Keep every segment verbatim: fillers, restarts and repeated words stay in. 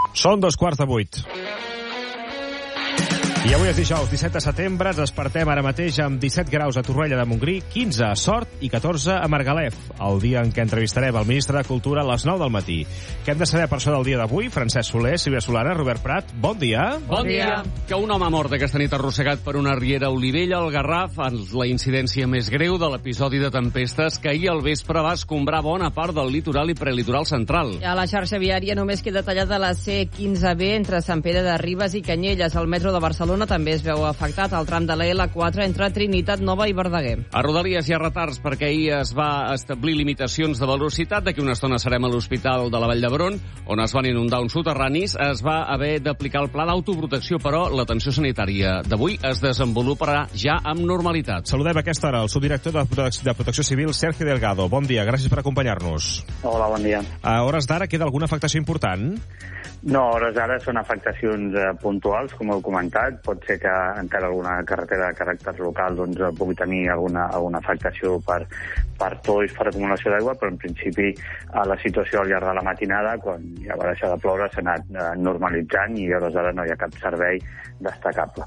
Són dos quarts de vuit. I avui és dijous, disset de setembre, ens despertem ara mateix amb disset graus a Torroella de Montgrí, quinze a Sort i catorze a Margalef, el dia en què entrevistarem el ministre de Cultura a les nou del matí. Què hem de saber per això del dia d'avui? Francesc Soler, Sílvia Solana, Robert Prat, bon dia. Bon dia. Que un home ha mort aquesta nit arrossegat per una riera a Olivella, al Garraf, la incidència més greu de l'episodi de tempestes que ahir al vespre va escombrar bona part del litoral i prelitoral central. A la xarxa viària només queda tallada la C quinze B entre Sant Pere de Ribes i Canyelles. El metro de Barcelona també es veu afectat al tram de la L quatre entre Trinitat Nova i Verdaguer. A Rodalies hi ha retards perquè ahir es va establir limitacions de velocitat. D'aquí una estona serem a l'Hospital de la Vall d'Hebron, on es van inundar uns soterranis. Es va haver d'aplicar el pla d'autoprotecció, però l'atenció sanitària d'avui es desenvoluparà ja amb normalitat. Saludem a aquesta hora el subdirector de Protecció, de Protecció Civil, Sergi Delgado. Bon dia, gràcies per acompanyar-nos. Hola, bon dia. A hores d'ara queda alguna afectació important? No, a hores d'ara són afectacions eh, puntuals, com heu comentat. Pot ser que encara alguna carretera de caràcter local doncs, pugui tenir alguna, alguna afectació per, per tolls, per acumulació d'aigua, però en principi a la situació al llarg de la matinada, quan ja va deixar de ploure, s'ha anat eh, normalitzant i a hores d'ara no hi ha cap servei destacable.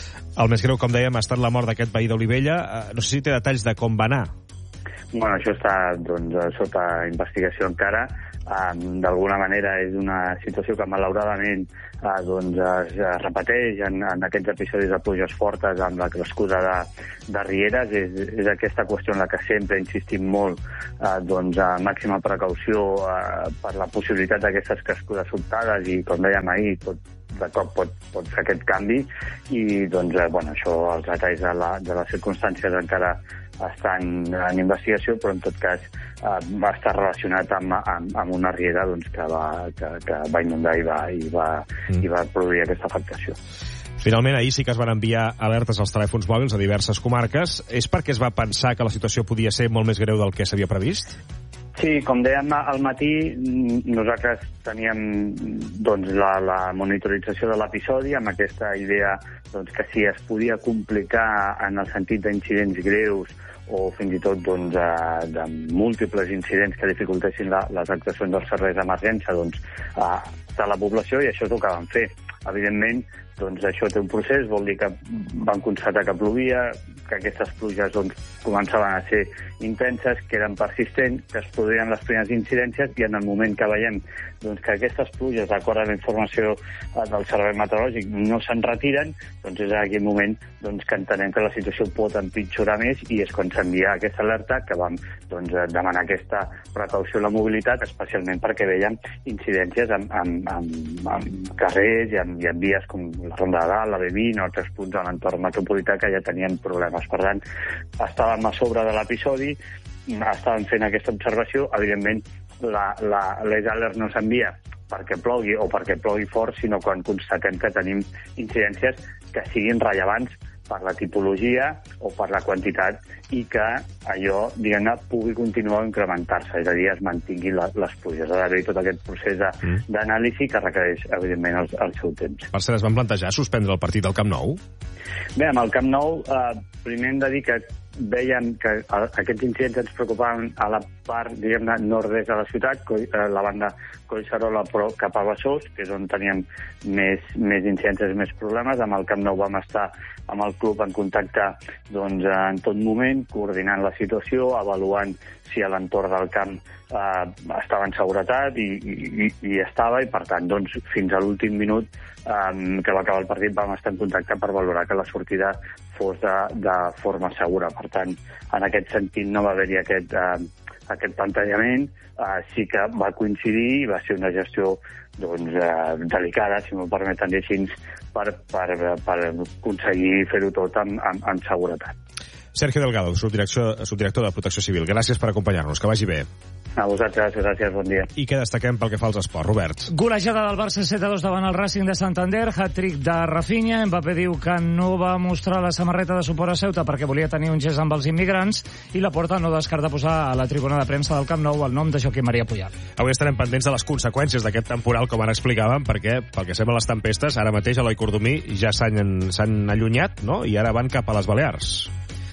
El més greu, com dèiem, ha estat la mort d'aquest veí d'Olivella. No sé si té detalls de com va anar. Bueno, això està doncs, sota investigació encara. Um, d'alguna manera és una situació que malauradament uh, doncs, es, es repeteix en, en aquests episodis de pluges fortes amb la crescuda de, de rieres. És, és aquesta qüestió en la que sempre insistim molt, uh, doncs, a màxima precaució uh, per la possibilitat d'aquestes crescudes sobtades i, com dèiem ahir, tot de cop pot, pot fer aquest canvi i doncs, eh, bueno, això, els detalls de, la, de les circumstàncies encara estan en investigació, però en tot cas eh, va estar relacionat amb, amb, amb una riera doncs, que, va, que, que va inundar i va, i, va, mm. i va produir aquesta afectació. Finalment, ahir sí que es van enviar alertes als telèfons mòbils a diverses comarques. És perquè es va pensar que la situació podia ser molt més greu del que s'havia previst? Sí, com dèiem al matí, nosaltres teníem doncs, la, la monitorització de l'episodi amb aquesta idea doncs, que si es podia complicar en el sentit d'incidents greus o fins i tot doncs, de, de múltiples incidents que dificultessin la, les actuacions dels serveis d'emergència doncs, a, a la població, i això és el que van fer. Evidentment, doncs, això té un procés, vol dir que van constatar que plovia, que aquestes pluges doncs, començaven a ser intenses, que eren persistents, que es produïen les primeres incidències, i en el moment que veiem doncs, que aquestes pluges, d'acord amb la informació del Servei Meteorològic, no se'n retiren, doncs és en aquell moment doncs, que entenem que la situació pot empitjorar més, i és quan s'envia aquesta alerta que vam doncs, demanar aquesta precaució a la mobilitat, especialment perquè veiem incidències en, en, en, en carrers i en, i en vies com la Ronda de Dalt, la B vint o altres punts de l'entorn metropolità que ja tenien problemes. Per tant, estàvem a sobre de l'episodi, estàvem fent aquesta observació. Evidentment, la, la, les alertes no s'envia perquè plogui o perquè plogui fort, sinó quan constatem que tenim incidències que siguin rellevants per la tipologia o per la quantitat i que allò, diguem-ne, pugui continuar a incrementar-se, és a dir, es mantinguin la, les pluges. Ha d'haver tot aquest procés d'anàlisi que requereix, evidentment, el, el seu temps. Per cert, es van plantejar suspendre el partit del Camp Nou? Bé, amb el Camp Nou, eh, primer hem de dir que veiem que aquests incidents ens preocupaven a la part, diguem-ne, nord-est de la ciutat, la banda Collserola, però cap a Besòs, que és on teníem més, més incidències, més problemes. Amb el Camp Nou vam estar amb el club en contacte doncs, en tot moment, coordinant la situació, avaluant si a l'entorn del camp eh, estava en seguretat i, i, i estava, i per tant, doncs, fins a l'últim minut eh, que va acabar el partit vam estar en contacte per valorar que la sortida fos de, de forma segura. Per tant, en aquest sentit no va haver-hi aquest, eh, aquest plantejament, eh, sí que va coincidir i va ser una gestió doncs, eh, delicada, si m'ho permeten dir així, per, per, per aconseguir fer-ho tot amb, amb, amb seguretat. Sergi Delgado, subdirector, subdirector de Protecció Civil. Gràcies per acompanyar-nos. Que vagi bé. A vosaltres, gràcies, bon dia. I què destaquem pel que fa als esports, Robert? Golejada del Barça set a dos davant el Racing de Santander, hat-trick de Rafinha. Mbappé diu que no va mostrar la samarreta de suport a Ceuta perquè volia tenir un gest amb els immigrants, i Laporta no descarta posar a la tribuna de premsa del Camp Nou el nom de Joaquim Maria Puyol. Avui estarem pendents de les conseqüències d'aquest temporal, com ara explicàvem, perquè, pel que sembla, les tempestes, ara mateix a l'Oi Cordomí ja s'han allunyat, no?, i ara van cap a les Balears.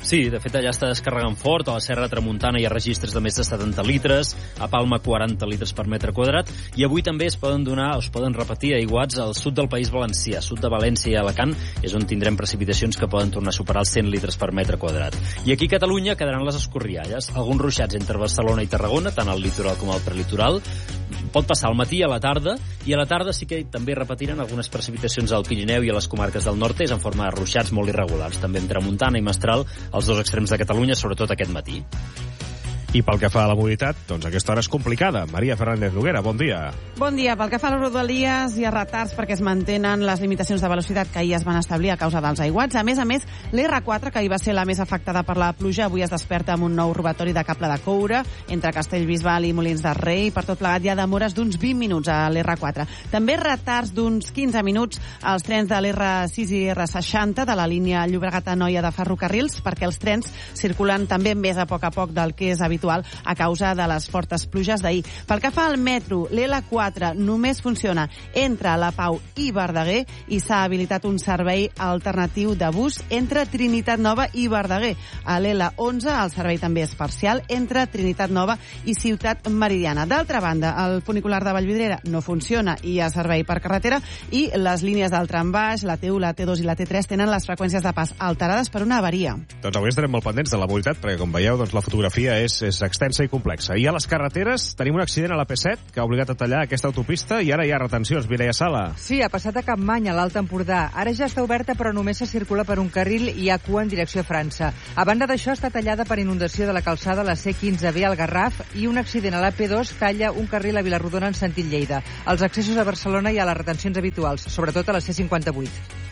Sí, de fet allà està descarregant fort, a la Serra Tramuntana hi ha registres de més de setanta litres, a Palma quaranta litres per metre quadrat, i avui també es poden donar, o es poden repetir aiguats al sud del País Valencià, sud de València i Alacant, és on tindrem precipitacions que poden tornar a superar els cent litres per metre quadrat. I aquí a Catalunya quedaran les escorrialles, alguns ruixats entre Barcelona i Tarragona, tant al litoral com al prelitoral. Pot passar al matí i a la tarda, i a la tarda sí que també repetiran algunes precipitacions al Pirineu i a les comarques del nord-est en forma de ruixats molt irregulars, també entre Tramuntana i Mestral, als dos extrems de Catalunya, sobretot aquest matí. I pel que fa a la mobilitat, doncs aquesta hora és complicada. Maria Fernández Noguera, bon dia. Bon dia. Pel que fa a les rodalies, hi ha retards perquè es mantenen les limitacions de velocitat que ahir es van establir a causa dels aiguats. A més a més, l'R quatre, que ahir va ser la més afectada per la pluja, avui es desperta amb un nou robatori de cable de coure entre Castellbisbal i Molins de Rei. Per tot plegat hi ha demores d'uns vint minuts a l'R quatre. També retards d'uns quinze minuts als trens de l'R sis i R seixanta de la línia Llobregat-Anoia de ferrocarrils, perquè els trens circulen també més a poc a poc del que és habitual a causa de les fortes pluges d'ahir. Pel que fa al metro, l'L quatre només funciona entre La Pau i Verdaguer i s'ha habilitat un servei alternatiu de bus entre Trinitat Nova i Verdaguer. A l'L onze el servei també és parcial entre Trinitat Nova i Ciutat Meridiana. D'altra banda, el funicular de Vallvidrera no funciona i hi ha servei per carretera, i les línies del trambaix, la T u, la T dos i la T tres tenen les freqüències de pas alterades per una avaria. Doncs avui estarem molt pendents de la mobilitat, perquè com veieu, doncs, la fotografia és, és extensa i complexa. I a les carreteres tenim un accident a la P set que ha obligat a tallar aquesta autopista i ara hi ha retencions. Mireia Sala. Sí, ha passat a Capmany, a l'Alt Empordà. Ara ja està oberta, però només se circula per un carril i hi ha cua en direcció a França. A banda d'això, està tallada per inundació de la calçada a la C quinze B al Garraf i un accident a la P dos talla un carril a Vilarrodona en sentit Lleida. Als accessos a Barcelona hi ha les retencions habituals, sobretot a la C cinquanta-vuit.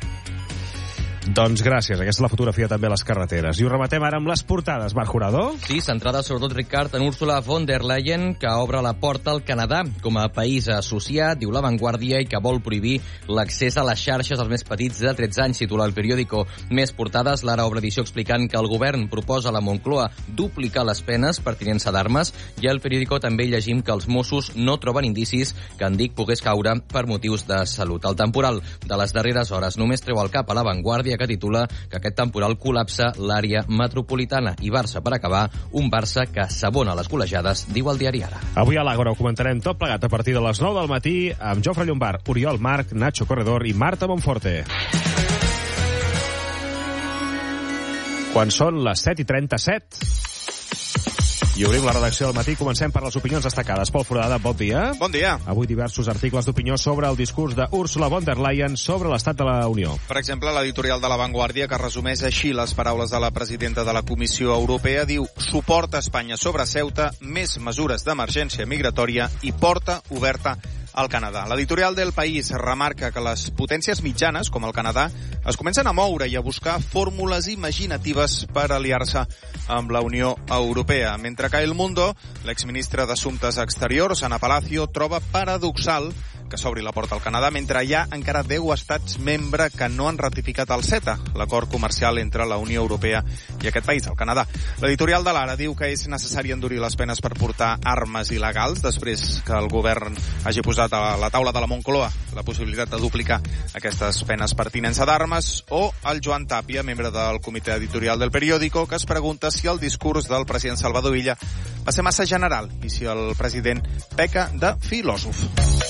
Doncs gràcies. Aquesta és la fotografia també a les carreteres. I ho rematem ara amb les portades. Marc Jurado? Sí, centrada sobretot, Ricard, en Ursula von der Leyen, que obre la porta al Canadà com a país associat, diu La Vanguardia, i que vol prohibir l'accés a les xarxes als més petits de tretze anys, titula el periòdico. Més portades, l'Ara obre edició explicant que el govern proposa a la Moncloa duplicar les penes per tinença d'armes, i al periòdico també llegim que els Mossos no troben indicis que en Dic pogués caure per motius de salut. El temporal de les darreres hores només treu el cap a La Vanguardia, que titula que aquest temporal col·lapsa l'àrea metropolitana. I Barça, per acabar, un Barça que s'abona les golejades, diu el diari Ara. Avui a l'Àgora ho comentarem tot plegat a partir de les nou del matí amb Jofre Llombard, Oriol Marc, Nacho Corredor i Marta Monforte. Quan són les set i trenta-set... I obrim la redacció del matí. Comencem per les opinions destacades. Pol Foradada, bon dia. Bon dia. Avui diversos articles d'opinió sobre el discurs d'Ursula von der Leyen sobre l'estat de la Unió. Per exemple, l'editorial de La Vanguardia, que resumeix així les paraules de la presidenta de la Comissió Europea, diu: suport a Espanya sobre Ceuta, més mesures d'emergència migratòria i porta oberta al Canadà. L'editorial del País remarca que les potències mitjanes, com el Canadà, es comencen a moure i a buscar fórmules imaginatives per aliar-se amb la Unió Europea. Mentre que El Mundo, l'exministre d'Assumptes Exteriors, Ana Palacio, troba paradoxal que s'obri la porta al Canadà mentre hi ha encara deu estats membre que no han ratificat el CETA, l'acord comercial entre la Unió Europea i aquest país, el Canadà. L'editorial de l'Ara diu que és necessari endurir les penes per portar armes il·legals després que el govern hagi posat a la taula de la Moncloa la possibilitat de duplicar aquestes penes per tinença d'armes, o el Joan Tàpia, membre del comitè editorial del periòdico, que es pregunta si el discurs del president Salvador Illa va ser massa general i si el president peca de filòsof.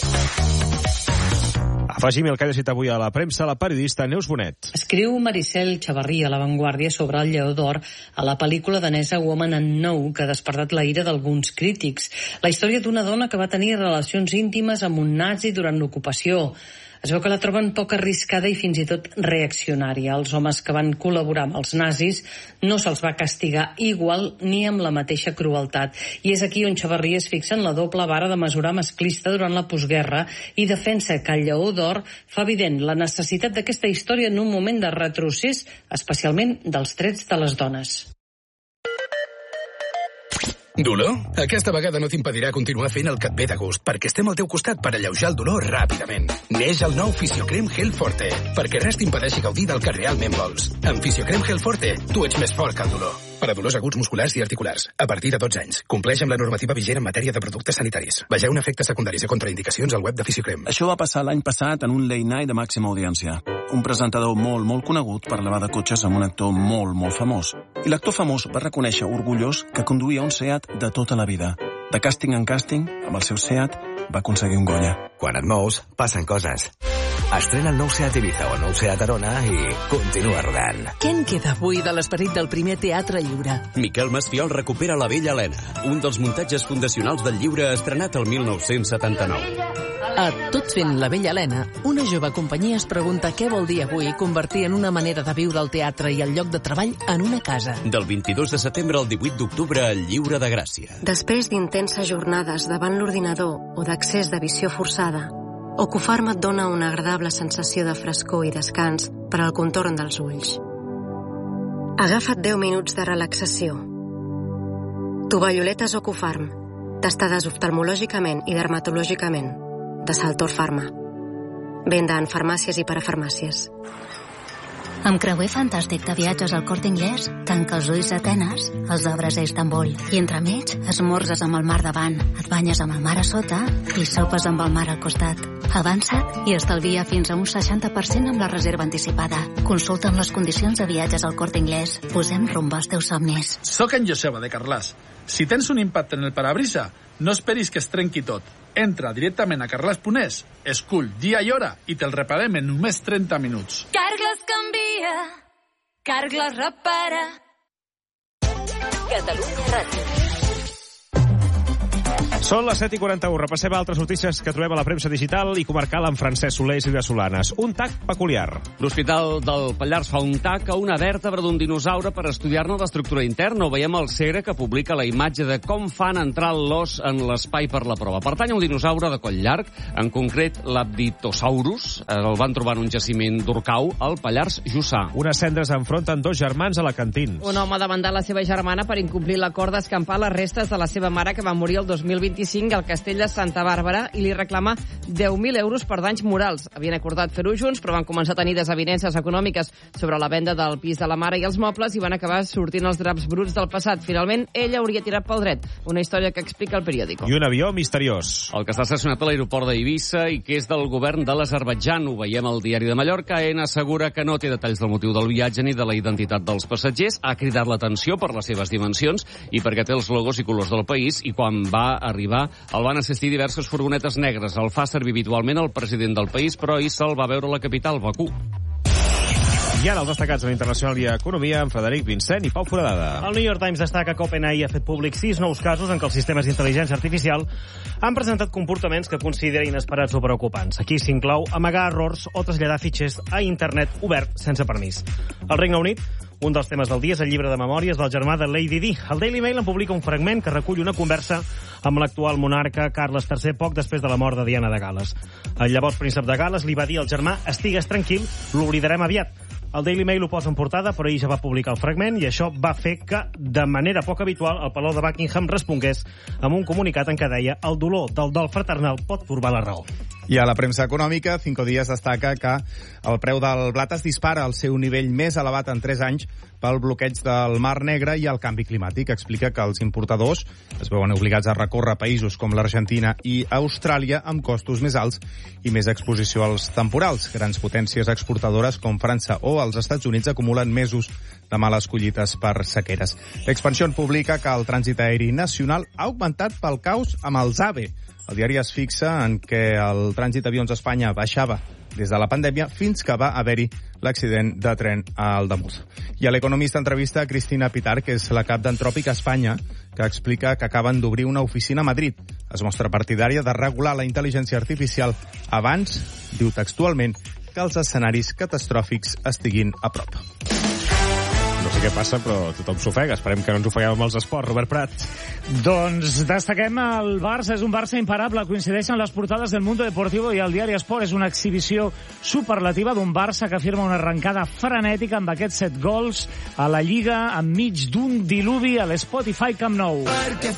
Afegim el que ha llegit avui a la premsa la periodista Neus Bonet. Escriu Maricel Chavarrí a La Vanguardia sobre el Lleó d'Or a la pel·lícula danesa Woman and Know, que ha despertat la ira d'alguns crítics. La història d'una dona que va tenir relacions íntimes amb un nazi durant l'ocupació. Es veu que la troben poc arriscada i fins i tot reaccionària. Els homes que van col·laborar amb els nazis no se'ls va castigar igual ni amb la mateixa crueltat. I és aquí on Chavarrí es fixa en la doble vara de mesurar masclista durant la postguerra i defensa que el Lleó d'Or fa evident la necessitat d'aquesta història en un moment de retrocés, especialment dels drets de les dones. Dolor? Aquesta vegada no t'impedirà continuar fent el que et ve de gust, perquè estem al teu costat per alleujar el dolor ràpidament. Neix el nou Fisiocrem Gel Forte, perquè res t'impedeixi gaudir del que realment vols. Amb Fisiocrem Gel Forte, tu ets més fort que el dolor. per a dolors aguts musculars i articulars, a partir de dotze anys. Compleix amb la normativa vigent en matèria de productes sanitaris. Vegeu efectes secundaris i contraindicacions al web de Fisiocrem. Això va passar l'any passat en un late night de màxima audiència. Un presentador molt, molt conegut parlava de cotxes amb un actor molt, molt famós. I l'actor famós va reconèixer orgullós que conduïa un Seat de tota la vida. De càsting en càsting, amb el seu Seat, va aconseguir un Goya. Quan et mous, passen coses. Estrena el nou Seat Ibiza o el nou Seat Arona i continua rodant. Què en queda avui de l'esperit del primer Teatre Lliure? Miquel Masfiol recupera La Vella Helena, un dels muntatges fundacionals del lliure estrenat el mil nou-cents setanta-nou. A Tot fent La Vella Helena, una jove companyia es pregunta què vol dir avui convertir en una manera de viure el teatre i el lloc de treball en una casa. Del vint-i-dos de setembre al divuit d'octubre al Lliure de Gràcia. Després d'intenses jornades davant l'ordinador o d'accés de visió forçada, Ocufarm et dona una agradable sensació de frescor i descans per al contorn dels ulls. Agafa't deu minuts de relaxació. Tovalloletes Ocufarm, testades oftalmològicament i dermatològicament, de Saltor Pharma. Venda en farmàcies i parafarmàcies. Amb creuer fantàstic de viatges al Corte Inglés, tanca els ulls a Atenes, els d'obres a Istanbul, i entremig esmorzes amb el mar davant, et banyes amb el mar a sota i sopes amb el mar al costat. Avança't i estalvia fins a un seixanta per cent amb la reserva anticipada. Consulta'm les condicions de viatges al Corte Inglés. Posem rumb als teus somnis. Soc en Joseba, de Carràs. Si tens un impacte en el parabrisa, no esperis que es trenqui tot. Entra directament a carglass punt es, escull dia i hora i te'l reparem en només trenta minuts. Carglass canvia, Carglass repara. Catalunya Ràdio. Són les set i quaranta-u. Repassem altres notícies que trobem a la premsa digital i comarcal amb Francesc Soler i Sílvia Solanes. Un tac peculiar. L'Hospital del Pallars fa un tac a una vèrtebra d'un dinosaure per estudiar-ne l'estructura interna. Ho veiem al Segre, que publica la imatge de com fan entrar l'os en l'espai per la prova. Pertany a un dinosaure de coll llarg, en concret l'Abditosaurus. El van trobar en un jaciment d'Orcau, al Pallars Jussà. Unes cendres enfronten dos germans a la Cantins. Un home ha demandat la seva germana per incomplir l'acord d'escampar les restes de la seva mare, que va morir el dos mil vint-i-cinc al castell de Santa Bàrbara, i li reclama deu mil euros per danys morals. Havien acordat fer-ho junts, però van començar a tenir desavinences econòmiques sobre la venda del pis de la mare i els mobles i van acabar sortint els draps bruts del passat. Finalment, ella hauria tirat pel dret. Una història que explica el periòdico. I un avió misteriós. El que està estacionat a l'aeroport d'Eivissa i que és del govern de l'Azerbaidjan. Ho veiem al diari de Mallorca. Aena assegura que no té detalls del motiu del viatge ni de la identitat dels passatgers. Ha cridat l'atenció per les seves dimensions i perquè té els logos i colors del país, i quan va arribar el van assistir diverses furgonetes negres. El fa servir habitualment el president del país, però ahir se'l va veure a la capital, Bakú. I ara els destacats en Internacional i Economia amb Frederic Vincent i Pau Foradada. El New York Times destaca que OpenAI ha fet públic sis nous casos en què els sistemes d'intel·ligència artificial han presentat comportaments que considera inesperats o preocupants. Aquí s'inclou amagar errors o traslladar fitxers a internet obert sense permís. Al Regne Unit, un dels temes del dia és el llibre de memòries del germà de Lady Di. El Daily Mail en publica un fragment que recull una conversa amb l'actual monarca Carles tercer poc després de la mort de Diana de Gal·les. El llavors príncep de Gal·les li va dir al germà: estigues tranquil, l'oblidarem aviat. El Daily Mail ho posa en portada, però ell ja va publicar el fragment i això va fer que, de manera poc habitual, el Palau de Buckingham respongués amb un comunicat en què deia: el dolor del dol fraternal pot turbar la raó. I a la premsa econòmica, Cinco Días destaca que el preu del blat es dispara al seu nivell més elevat en tres anys pel bloqueig del Mar Negre i el canvi climàtic. Explica que els importadors es veuen obligats a recórrer països com l'Argentina i Austràlia amb costos més alts i més exposició als temporals. Grans potències exportadores com França o els Estats Units acumulen mesos de males collites per sequeres. Expansión publica que el trànsit aeri nacional ha augmentat pel caos amb els AVE. El diari es fixa en què el trànsit d'avions a Espanya baixava des de la pandèmia fins que va haver-hi l'accident de tren a Aldamús. I a l'Economista entrevista a Cristina Pitar, que és la cap d'Antròpic a Espanya, que explica que acaben d'obrir una oficina a Madrid. Es mostra partidària de regular la intel·ligència artificial abans, diu textualment, que els escenaris catastròfics estiguin a prop. No sé què passa, però tothom s'ofega. Esperem que no ens ofeguem amb els esports. Robert Prat. Doncs destaquem el Barça. És un Barça imparable. Coincideixen les portades del Mundo Deportivo i el diari Esport. És una exhibició superlativa d'un Barça que firma una arrencada frenètica amb aquests set gols a la Lliga enmig d'un diluvi a l'Spotify Camp Nou.